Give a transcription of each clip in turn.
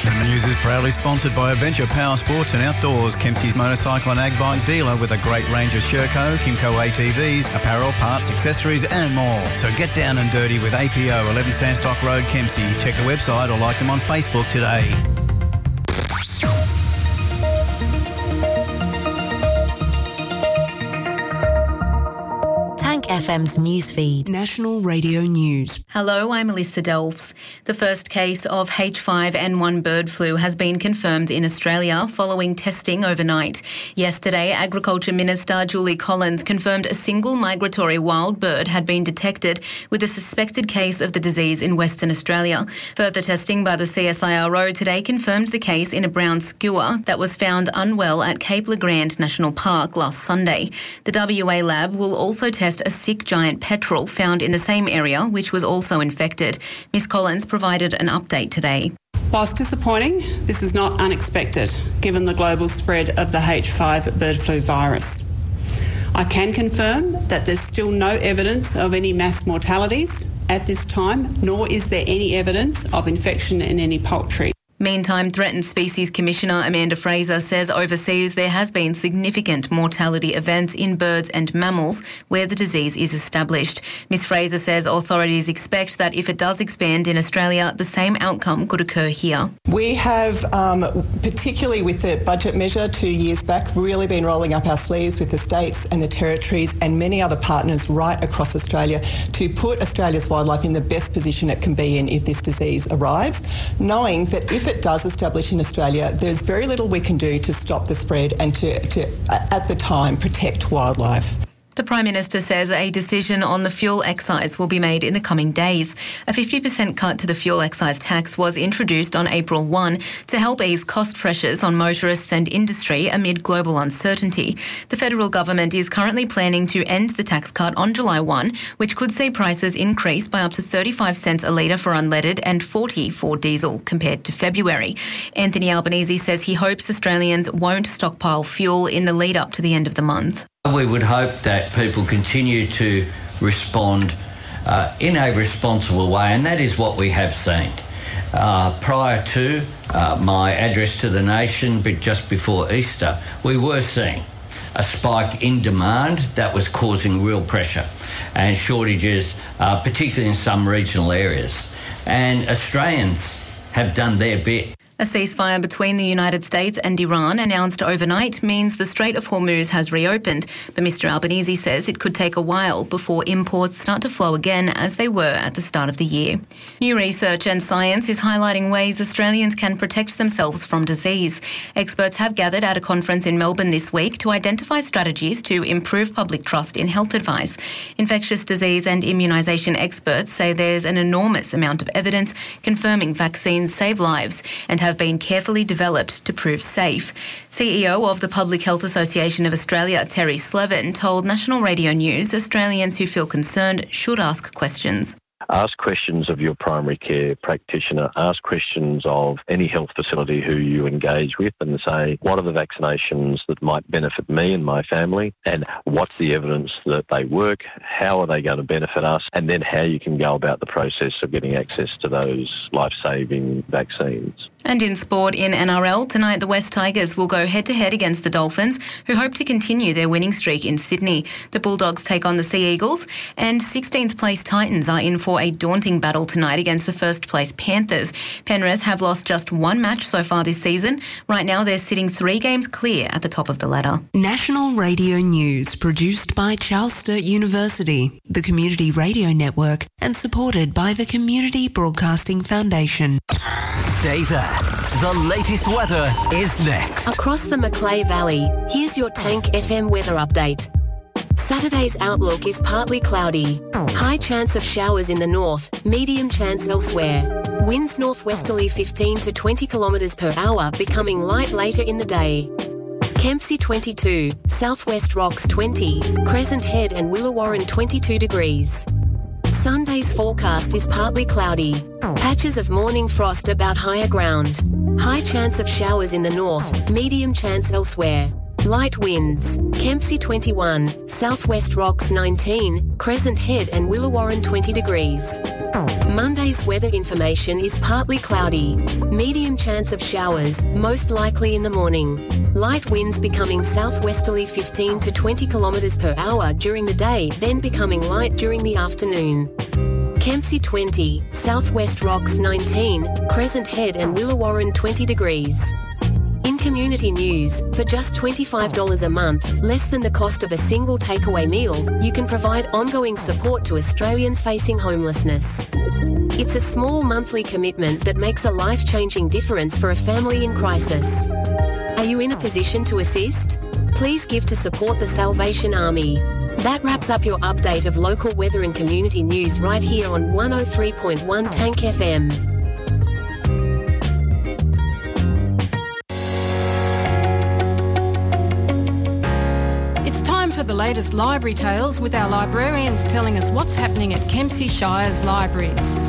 The news is proudly sponsored by Adventure Power Sports and Outdoors, Kempsey's motorcycle and ag bike dealer with a great range of Sherco, Kimco ATVs, apparel, parts, accessories and more. So get down and dirty with APO, 11 Sandstock Road, Kempsey. Check the website or like them on Facebook today. FM's newsfeed. National Radio News. Hello, I'm Alyssa Delves. The first case of H5N1 bird flu has been confirmed in Australia following testing overnight. Yesterday, Agriculture Minister Julie Collins confirmed a single migratory wild bird had been detected with a suspected case of the disease in Western Australia. Further testing by the CSIRO today confirmed the case in a brown skua that was found unwell at Cape Legrand National Park last Sunday. The WA lab will also test a sick giant petrel found in the same area, which was also infected. Ms Collins provided an update today. Whilst disappointing, this is not unexpected, given the global spread of the H5 bird flu virus. I can confirm that there's still no evidence of any mass mortalities at this time, nor is there any evidence of infection in any poultry. Meantime, Threatened Species Commissioner Amanda Fraser says overseas there has been significant mortality events in birds and mammals where the disease is established. Ms Fraser says authorities expect that if it does expand in Australia, the same outcome could occur here. We have, particularly with the budget measure 2 years back, really been rolling up our sleeves with the states and the territories and many other partners right across Australia to put Australia's wildlife in the best position it can be in if this disease arrives, knowing that if it does establish in Australia, there's very little we can do to stop the spread and to at the time, protect wildlife. The Prime Minister says a decision on the fuel excise will be made in the coming days. A 50% cut to the fuel excise tax was introduced on April 1 to help ease cost pressures on motorists and industry amid global uncertainty. The federal government is currently planning to end the tax cut on July 1, which could see prices increase by up to 35 cents a litre for unleaded and 40 for diesel compared to February. Anthony Albanese says he hopes Australians won't stockpile fuel in the lead up to the end of the month. We would hope that people continue to respond in a responsible way, and that is what we have seen. Prior to my address to the nation, but just before Easter, we were seeing a spike in demand that was causing real pressure and shortages, particularly in some regional areas. And Australians have done their bit. A ceasefire between the United States and Iran announced overnight means the Strait of Hormuz has reopened, but Mr Albanese says it could take a while before imports start to flow again as they were at the start of the year. New research and science is highlighting ways Australians can protect themselves from disease. Experts have gathered at a conference in Melbourne this week to identify strategies to improve public trust in health advice. Infectious disease and immunisation experts say there's an enormous amount of evidence confirming vaccines save lives and have been carefully developed to prove safe. CEO of the Public Health Association of Australia, Terry Slevin, told National Radio News Australians who feel concerned should ask questions. Ask questions of your primary care practitioner, ask questions of any health facility who you engage with and say, what are the vaccinations that might benefit me and my family, and what's the evidence that they work, how are they going to benefit us, and then how you can go about the process of getting access to those life-saving vaccines. And in sport, in NRL, tonight the West Tigers will go head-to-head against the Dolphins, who hope to continue their winning streak in Sydney. The Bulldogs take on the Sea Eagles, and 16th place Titans are in for a daunting battle tonight against the first place Panthers. Penrith have lost just one match so far this season. Right now they're sitting 3 games clear at the top of the ladder. National Radio News, produced by Charles Sturt University, the Community Radio Network, and supported by the Community Broadcasting Foundation. Stay there. The latest weather is next. Across the Macleay Valley, here's your Tank FM weather update. Saturday's outlook is partly cloudy. High chance of showers in the north, medium chance elsewhere. Winds northwesterly 15 to 20 kilometres per hour, becoming light later in the day. Kempsey 22, Southwest Rocks 20, Crescent Head and Willawarren 22 degrees. Sunday's forecast is partly cloudy. Patches of morning frost about higher ground. High chance of showers in the north, medium chance elsewhere. Light winds. Kempsey 21, Southwest Rocks 19, Crescent Head and Willawarren 20 degrees. Monday's weather information is partly cloudy. Medium chance of showers, most likely in the morning. Light winds becoming southwesterly 15 to 20 kilometres per hour during the day, then becoming light during the afternoon. Kempsey 20, Southwest Rocks 19, Crescent Head and Willawarren 20 degrees. In community news, for just $25 a month, less than the cost of a single takeaway meal, you can provide ongoing support to Australians facing homelessness. It's a small monthly commitment that makes a life-changing difference for a family in crisis. Are you in a position to assist? Please give to support the Salvation Army. That wraps up your update of local weather and community news right here on 103.1 Tank FM. For the latest library tales with our librarians telling us what's happening at Kempsey Shire's libraries.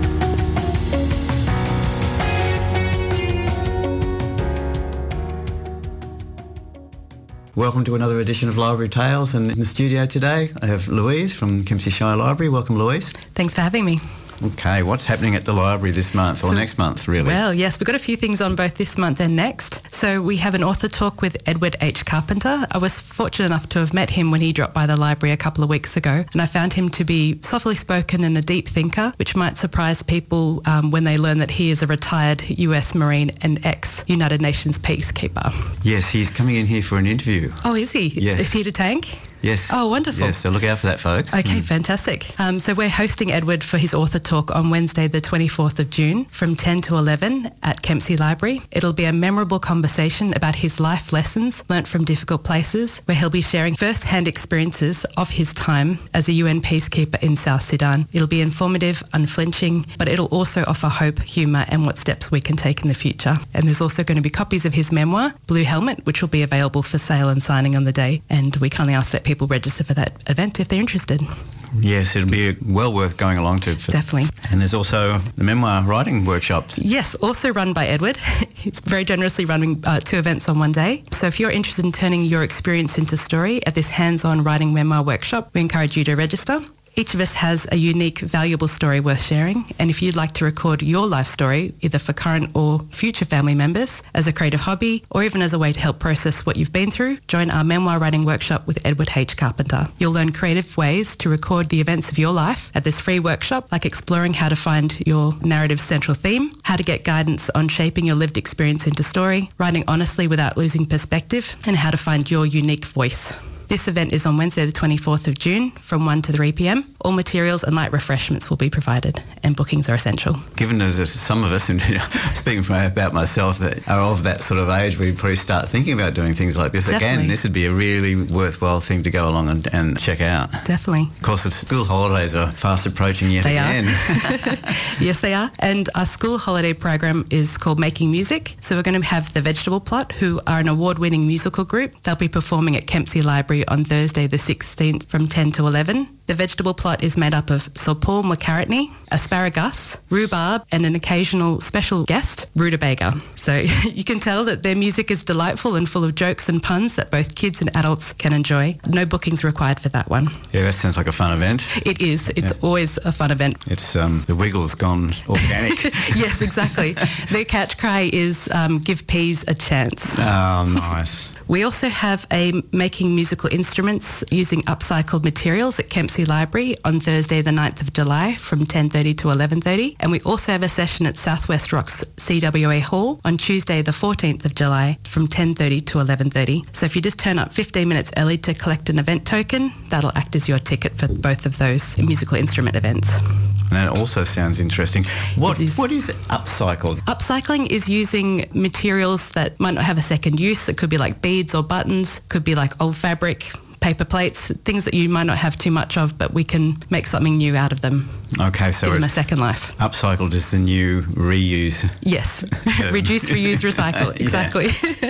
Welcome to another edition of Library Tales, and in the studio today I have Louise from Kempsey Shire Library. Welcome, Louise. Thanks for having me. Okay, what's happening at the library this month or next month, really? Well, yes, we've got a few things on both this month and next. So we have an author talk with Edward H. Carpenter. I was fortunate enough to have met him when he dropped by the library a couple of weeks ago, and I found him to be softly spoken and a deep thinker, which might surprise people when they learn that he is a retired US Marine and ex-United Nations peacekeeper. Yes, he's coming in here for an interview. Oh, is he? Yes. Is he to Tank? Yes. Oh, wonderful. Yes, so look out for that, folks. Okay, fantastic. So we're hosting Edward for his author talk on Wednesday, the 24th of June from 10 to 11 at Kempsey Library. It'll be a memorable conversation about his life lessons learnt from difficult places, where he'll be sharing first-hand experiences of his time as a UN peacekeeper in South Sudan. It'll be informative, unflinching, but it'll also offer hope, humour and what steps we can take in the future. And there's also going to be copies of his memoir, Blue Helmet, which will be available for sale and signing on the day. And we kindly ask that people register for that event if they're interested. Yes, it'll be well worth going along to. Definitely. And there's also the memoir writing workshops. Yes, also run by Edward. He's very generously running 2 events on one day. So if you're interested in turning your experience into story at this hands-on writing memoir workshop, we encourage you to register. Each of us has a unique, valuable story worth sharing, and if you'd like to record your life story, either for current or future family members, as a creative hobby, or even as a way to help process what you've been through, join our memoir writing workshop with Edward H. Carpenter. You'll learn creative ways to record the events of your life at this free workshop, like exploring how to find your narrative's central theme, how to get guidance on shaping your lived experience into story, writing honestly without losing perspective, and how to find your unique voice. This event is on Wednesday the 24th of June from 1 to 3 p.m. All materials and light refreshments will be provided, and bookings are essential. Given there's some of us, and speaking about myself, that are of that sort of age where you probably start thinking about doing things like this, Definitely. Again, this would be a really worthwhile thing to go along and check out. Definitely. Of course, the school holidays are fast approaching yet again. Yes, they are. And our school holiday program is called Making Music. So we're going to have the Vegetable Plot, who are an award-winning musical group. They'll be performing at Kempsey Library on Thursday the 16th from 10 to 11. The Vegetable Plot is made up of Sir Paul McCartney, asparagus, rhubarb, and an occasional special guest, rutabaga. So you can tell that their music is delightful and full of jokes and puns that both kids and adults can enjoy. No bookings required for that one. Yeah, that sounds like a fun event. It is. It's always a fun event. It's the Wiggles gone organic. Yes, exactly. Their catch cry is give peas a chance. Oh, nice. We also have a Making Musical Instruments using upcycled materials at Kempsey Library on Thursday the 9th of July from 10:30 to 11:30. And we also have a session at Southwest Rocks CWA Hall on Tuesday the 14th of July from 10:30 to 11:30. So if you just turn up 15 minutes early to collect an event token, that'll act as your ticket for both of those musical instrument events. And that also sounds interesting. What is upcycled? Upcycling is using materials that might not have a second use. It could be like beads or buttons, could be like old fabric, paper plates, things that you might not have too much of, but we can make something new out of them. Okay, so give them a second life. Upcycled is the new reuse. Yes, reduce, reuse, recycle, exactly.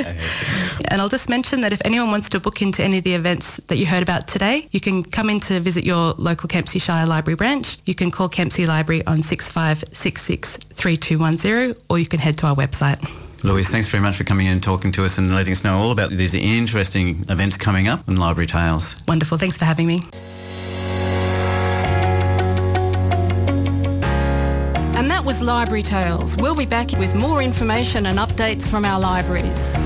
And I'll just mention that if anyone wants to book into any of the events that you heard about today, you can come in to visit your local Kempsey Shire Library branch. You can call Kempsey Library on 6566 3210, or you can head to our website. Louise, thanks very much for coming in and talking to us and letting us know all about these interesting events coming up in Library Tales. Wonderful. Thanks for having me. was Library Tales. We'll be back with more information and updates from our libraries.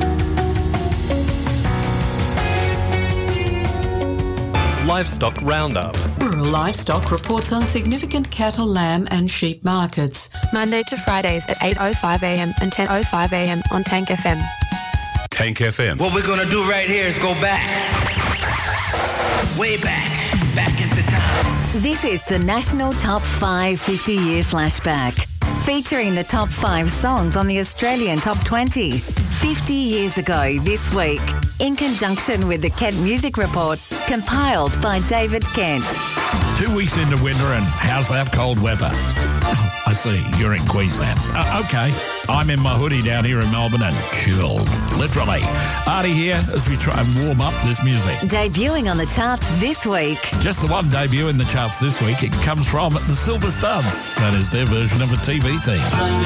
Livestock Roundup. Rural Livestock reports on significant cattle, lamb and sheep markets. Monday to Fridays at 8:05am and 10:05am on Tank FM. Tank FM. What we're going to do right here is go back. Way back. Back into time. This is the National Top 5 50-year flashback, featuring the top 5 songs on the Australian Top 20. 50 years ago this week, in conjunction with the Kent Music Report, compiled by David Kent. 2 weeks into winter and how's that cold weather? I see, you're in Queensland. Okay, I'm in my hoodie down here in Melbourne and chilled, literally. Artie here as we try and warm up this music. Debuting on the charts this week. Just the one debut in the charts this week. It comes from the Silver Studs. That is their version of a TV theme.